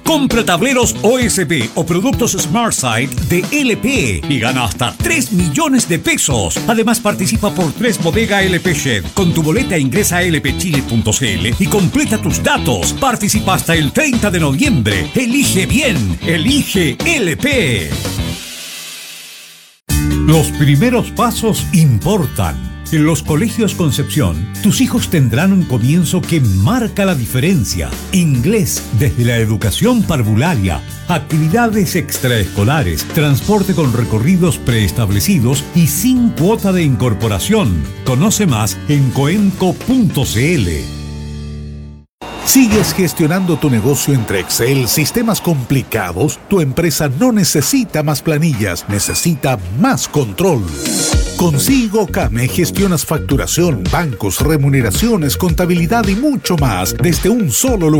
Compra tableros OSB o productos SmartSide de LP y gana hasta 3 millones de pesos. Además, participa por 3 Bodega LP Shed. Con tu boleta ingresa a lpchile.cl y completa tus datos. Participa hasta el 30 de noviembre. Elige bien. Elige LP. Los primeros pasos importan. En los colegios Concepción, tus hijos tendrán un comienzo que marca la diferencia. Inglés desde la educación parvularia, actividades extraescolares, transporte con recorridos preestablecidos y sin cuota de incorporación. Conoce más en coenco.cl. ¿Sigues gestionando tu negocio entre Excel, sistemas complicados? Tu empresa no necesita más planillas, necesita más control. Con Sigocame gestionas facturación, bancos, remuneraciones, contabilidad y mucho más desde un solo lugar.